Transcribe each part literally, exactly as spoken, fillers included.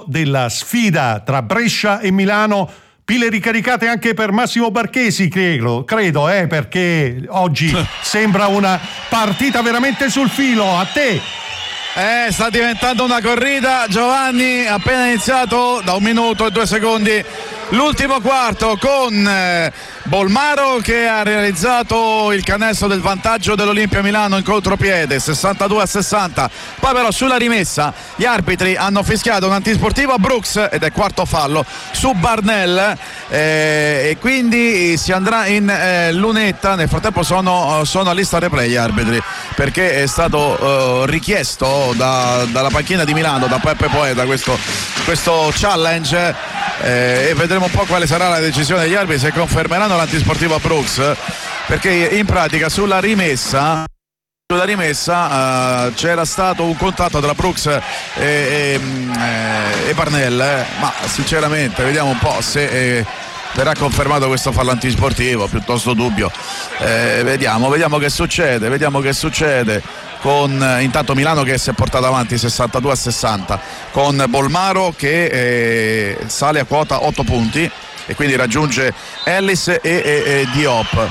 della sfida tra Brescia e Milano. Pile ricaricate anche per Massimo Barchesi, credo, credo eh, perché oggi sembra una partita veramente sul filo. A te. Eh, sta diventando una corrida, Giovanni, appena iniziato da un minuto e due secondi l'ultimo quarto con eh, Bolmaro che ha realizzato il canestro del vantaggio dell'Olimpia Milano in contropiede, sessantadue a sessanta. Poi però sulla rimessa gli arbitri hanno fischiato un antisportivo a Brooks ed è quarto fallo su Barnell, eh, e quindi si andrà in eh, lunetta. Nel frattempo sono, sono a lista replay gli arbitri, perché è stato eh, richiesto da, dalla panchina di Milano, da Peppe Poeta, questo, questo challenge, eh, e vedremo un po' quale sarà la decisione degli arbitri, se confermeranno l'antisportivo a Brooks, perché in pratica sulla rimessa sulla rimessa uh, c'era stato un contatto tra Brooks e, e, e Barnell, eh, ma sinceramente vediamo un po' se eh, verrà confermato questo fallo antisportivo, piuttosto dubbio. Eh, vediamo, vediamo che succede, vediamo che succede con eh, intanto Milano che si è portato avanti sessantadue a sessanta, con Bolmaro che eh, sale a quota otto punti e quindi raggiunge Ellis e, e, e Diop.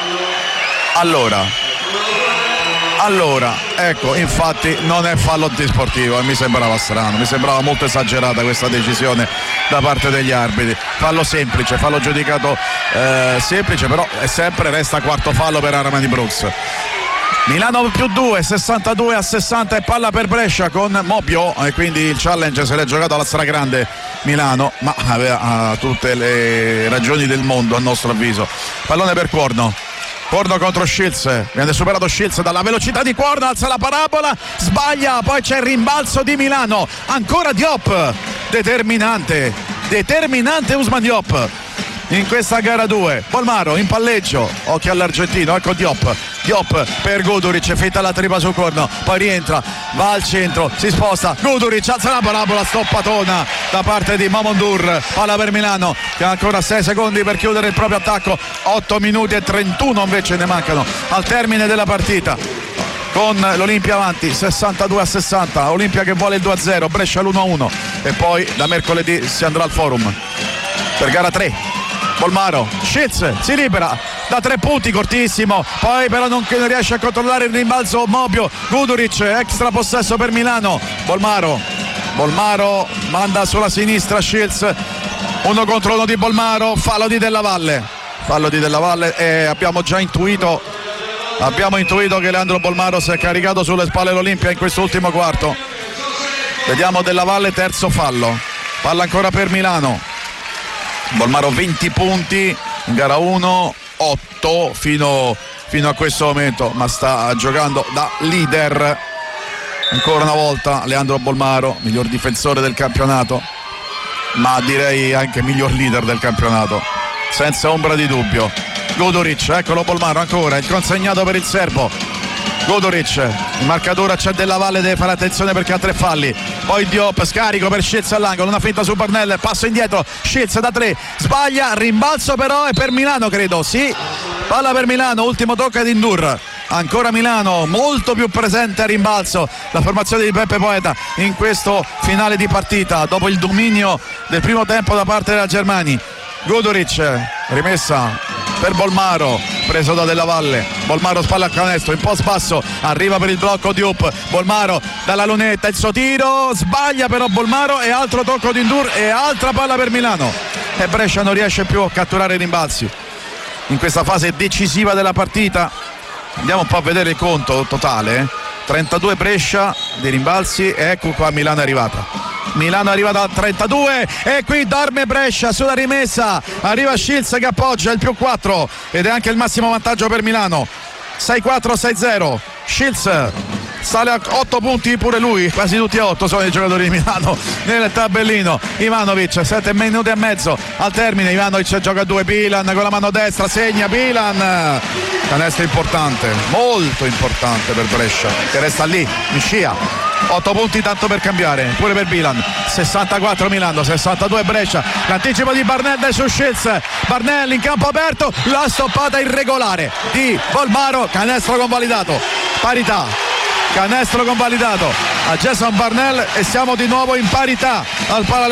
Allora Allora, ecco, infatti non è fallo antisportivo e mi sembrava strano, mi sembrava molto esagerata questa decisione da parte degli arbitri. Fallo semplice, fallo giudicato eh, semplice, però è sempre resta quarto fallo per Armani Brooks. Milano più due, sessantadue a sessanta, e palla per Brescia con Mobbio, e quindi il challenge se l'è giocato alla stragrande Milano, ma aveva tutte le ragioni del mondo a nostro avviso. Pallone per Cuorno. Cuorno contro Shields, viene superato Shields dalla velocità di Cuorno, alza la parabola, sbaglia, poi c'è il rimbalzo di Milano, ancora Diop, determinante, determinante Ousmane Diop in questa gara due. Bolmaro in palleggio, occhio all'argentino, ecco Diop, Diop per Guduric, finta la tripa su Cuorno, poi rientra, va al centro, si sposta, Guduric alza la parabola, stoppatona da parte di Mamondur, palla per Milano che ha ancora sei secondi per chiudere il proprio attacco, otto minuti e trentuno invece ne mancano al termine della partita, con l'Olimpia avanti sessantadue a sessanta, Olimpia che vuole il due a zero, Brescia l'uno a uno, e poi da mercoledì si andrà al Forum per gara tre. Bolmaro, Shields si libera da tre punti, cortissimo, poi però non riesce a controllare il rimbalzo Mobbio, Guduric, extra possesso per Milano, Bolmaro Bolmaro manda sulla sinistra Shields, uno contro uno di Bolmaro, fallo di Della Valle, fallo di Della Valle, e abbiamo già intuito abbiamo intuito che Leandro Bolmaro si è caricato sulle spalle l'Olimpia in questo ultimo quarto. Vediamo Della Valle, terzo fallo, palla ancora per Milano. Bolmaro venti punti in gara uno, otto fino, fino a questo momento, ma sta giocando da leader ancora una volta Leandro Bolmaro, miglior difensore del campionato, ma direi anche miglior leader del campionato, senza ombra di dubbio. Guduric, eccolo Bolmaro ancora, il consegnato per il serbo. Guduric, in marcatura c'è Della Valle, deve fare attenzione perché ha tre falli, poi Diop, scarico per Shields all'angolo, una finta su Barnell, passo indietro, Shields da tre, sbaglia, rimbalzo però è per Milano, credo, sì, palla per Milano, ultimo tocco ad Indur, ancora Milano molto più presente a rimbalzo, la formazione di Peppe Poeta in questo finale di partita dopo il dominio del primo tempo da parte della Germani. Guduric, rimessa per Bolmaro, preso da Della Valle, Bolmaro spalla al canestro in post basso, arriva per il blocco Diop, Bolmaro dalla lunetta, il suo tiro, sbaglia però Bolmaro, e altro tocco di Indur e altra palla per Milano, e Brescia non riesce più a catturare i rimbalzi in questa fase decisiva della partita. Andiamo un po' a vedere il conto totale, trentadue Brescia dei rimbalzi, e ecco qua Milano è arrivata. Milano è arrivata a trentadue e qui dorme Brescia sulla rimessa, arriva Shields che appoggia il più quattro ed è anche il massimo vantaggio per Milano, sei quattro sei zero. Shields sale a otto punti pure lui, quasi tutti a otto sono i giocatori di Milano nel tabellino. Ivanovic, sette minuti e mezzo al termine, Ivanovic gioca a due, Bilan con la mano destra, segna Bilan, canestro importante, molto importante per Brescia che resta lì in scia. otto punti tanto per cambiare pure per Bilan, sessantaquattro Milano, sessantadue Brescia, l'anticipo di Barnell su Shields, Barnell in campo aperto, la stoppata irregolare di Bolmaro, canestro convalidato, parità, canestro convalidato a Jason Barnell e siamo di nuovo in parità al parallelo.